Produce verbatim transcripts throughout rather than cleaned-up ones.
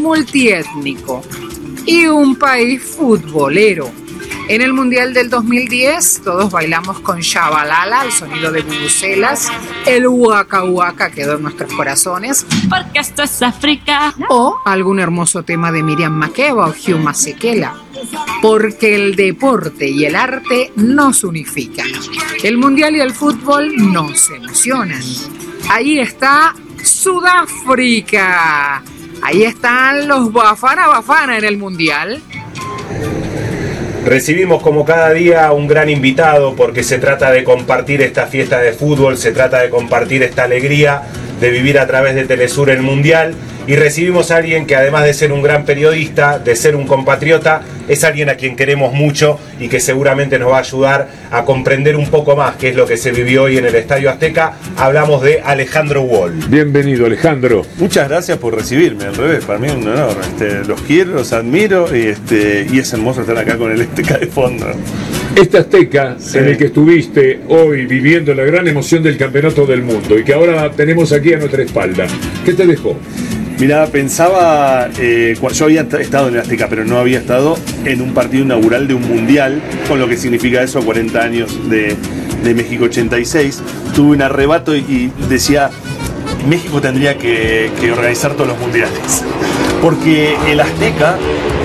multiétnico y un país futbolero. En el Mundial del dos mil diez todos bailamos con Shabalala, el sonido de bubucelas, el Waka Waka quedó en nuestros corazones. Porque esto es África. O algún hermoso tema de Miriam Makeba o Hugh Masekela. Porque el deporte y el arte nos unifican. El Mundial y el fútbol nos emocionan. Ahí está Sudáfrica. Ahí están los Bafana Bafana en el Mundial. Recibimos como cada día un gran invitado porque se trata de compartir esta fiesta de fútbol, se trata de compartir esta alegría de vivir a través de Telesur el Mundial, y recibimos a alguien que, además de ser un gran periodista, de ser un compatriota, es alguien a quien queremos mucho y que seguramente nos va a ayudar a comprender un poco más qué es lo que se vivió hoy en el Estadio Azteca. Hablamos de Alejandro Wall. Bienvenido, Alejandro. Muchas gracias por recibirme, al revés, para mí es un honor. Este, los quiero, los admiro y, este, y es hermoso estar acá con el Azteca de fondo. Este Azteca, sí, en el que estuviste hoy viviendo la gran emoción del Campeonato del Mundo y que ahora tenemos aquí a nuestra espalda, ¿qué te dejó? Mirá, pensaba, eh, yo había estado en el Azteca, pero no había estado en un partido inaugural de un mundial, con lo que significa eso, cuarenta años de, de México ochenta y seis. Tuve un arrebato y, y decía, México tendría que, que organizar todos los mundiales, porque el Azteca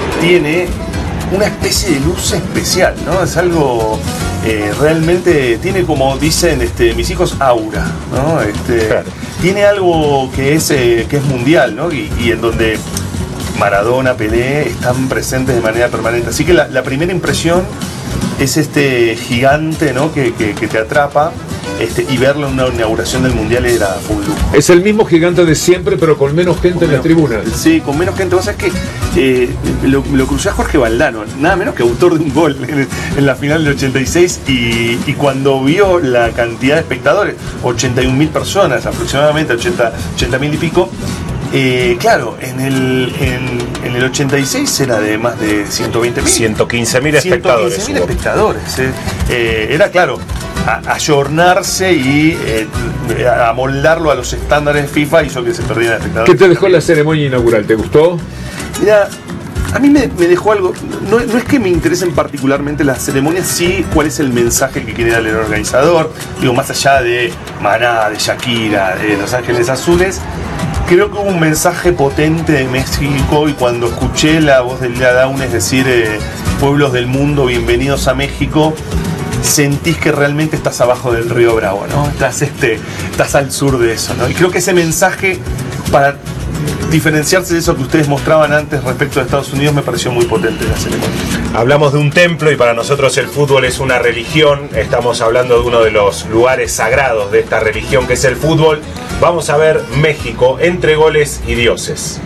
tiene una especie de luz especial, ¿no? Es algo, eh, realmente, tiene, como dicen este, mis hijos, aura, ¿no? Este, claro. Tiene algo que es, eh, que es mundial, ¿no? Y, y en donde Maradona, Pelé están presentes de manera permanente. Así que la, la primera impresión es este gigante, ¿no? que, que, que te atrapa. Este, y verlo en una inauguración del Mundial era full lujo. Es el mismo gigante de siempre, pero con menos gente con en menos, las tribunas. Sí, con menos gente. Vos sabés que eh, lo, lo crucé a Jorge Valdano, nada menos que autor de un gol en, en la final del ochenta y seis, y, y cuando vio la cantidad de espectadores, ochenta y un mil personas aproximadamente, ochenta mil y pico, Eh, claro, en el, en, en el ochenta y seis era de más de ciento veinte mil. ciento quince mil espectadores. ciento quince mil espectadores. Eh. Eh, era, claro, a, ayornarse y eh, amoldarlo a los estándares de FIFA, hizo que se perdieran espectadores. ¿Qué te dejó la ceremonia inaugural? ¿Te gustó? Mira, a mí me, me dejó algo. No, no es que me interesen particularmente las ceremonias, sí cuál es el mensaje que quiere dar el organizador. Digo, más allá de Maná, de Shakira, de Los Ángeles Azules. Creo que hubo un mensaje potente de México, y cuando escuché la voz de Lila Downes decir eh, pueblos del mundo, bienvenidos a México, sentís que realmente estás abajo del río Bravo, ¿no? Estás, este, estás al sur de eso, ¿no? Y creo que ese mensaje, para diferenciarse de eso que ustedes mostraban antes respecto a Estados Unidos, me pareció muy potente en la ceremonia. Hablamos de un templo y para nosotros el fútbol es una religión. Estamos hablando de uno de los lugares sagrados de esta religión, que es el fútbol. Vamos a ver México entre goles y dioses.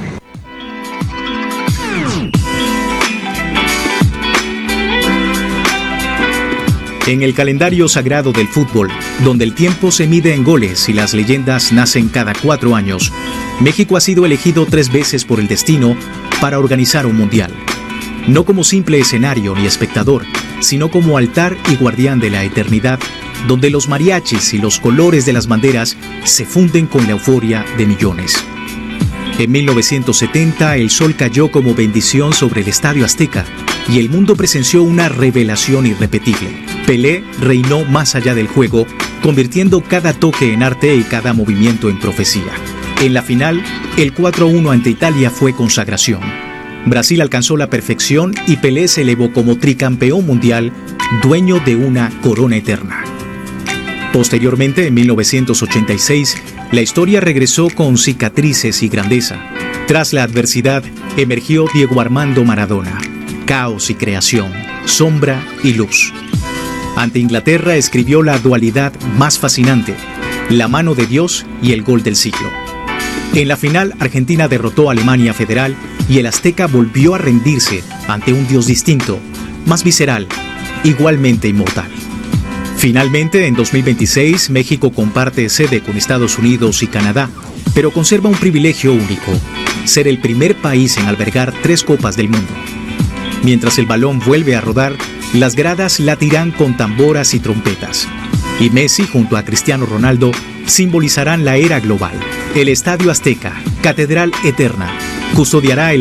En el calendario sagrado del fútbol, donde el tiempo se mide en goles y las leyendas nacen cada cuatro años, México ha sido elegido tres veces por el destino para organizar un mundial. No como simple escenario ni espectador, sino como altar y guardián de la eternidad, donde los mariachis y los colores de las banderas se funden con la euforia de millones. En mil novecientos setenta, el sol cayó como bendición sobre el Estadio Azteca y el mundo presenció una revelación irrepetible. Pelé reinó más allá del juego, convirtiendo cada toque en arte y cada movimiento en profecía. En la final, el cuatro a uno ante Italia fue consagración. Brasil alcanzó la perfección y Pelé se elevó como tricampeón mundial, dueño de una corona eterna. Posteriormente, en mil novecientos ochenta y seis, la historia regresó con cicatrices y grandeza. Tras la adversidad, emergió Diego Armando Maradona. Caos y creación, sombra y luz. Ante Inglaterra escribió la dualidad más fascinante, la mano de Dios y el gol del siglo. En la final, Argentina derrotó a Alemania Federal y el Azteca volvió a rendirse ante un Dios distinto, más visceral, igualmente inmortal. Finalmente, en dos mil veintiséis, México comparte sede con Estados Unidos y Canadá, pero conserva un privilegio único, ser el primer país en albergar tres Copas del Mundo. Mientras el balón vuelve a rodar, las gradas latirán con tamboras y trompetas. Y Messi, junto a Cristiano Ronaldo, simbolizarán la era global. El Estadio Azteca, catedral eterna, custodiará el